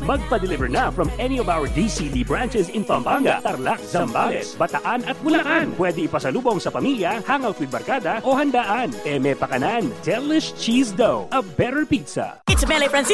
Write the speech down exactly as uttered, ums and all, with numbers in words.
Magpa-deliver na from any of our D C D branches in Pampanga, Tarlac, Zambales, Bataan at Bulacan. Pwede ipasalubong sa pamilya, hangout with barkada o handaan. Eme Pakanan, Delish Cheese Dough, a better pizza. It's Mele Francisco.